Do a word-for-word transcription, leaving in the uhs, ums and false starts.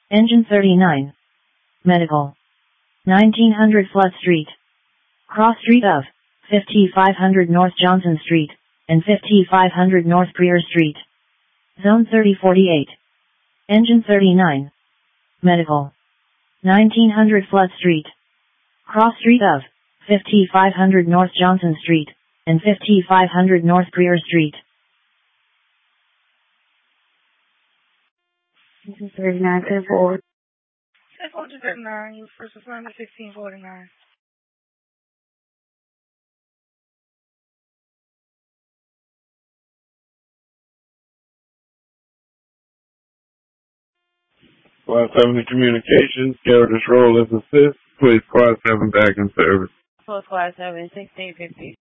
Engine thirty-nine. Medical. nineteen hundred Flood Street. Cross Street of fifty-five hundred North Johnson Street, and fifty-five hundred North Greer Street. Zone thirty forty-eight. Engine thirty-nine. Medical. nineteen hundred Flood Street. Cross Street of fifty-five hundred North Johnson Street, and fifty-five hundred North Greer Street. Engine thirty-nine, ten four. ten four to thirty-nine, you first assignment sixteen forty-nine. Squad seven to communications, carry this role as assist, please squad seven back in service. Full squad seven, sixteen fifty.